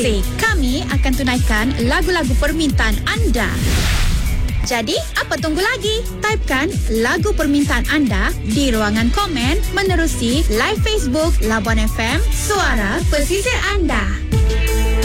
Terima kasih. Kami akan tunaikan lagu-lagu permintaan anda. Jadi, apa tunggu lagi? Typekan lagu permintaan anda di ruangan komen menerusi live Facebook Labuan FM, suara pesisir anda.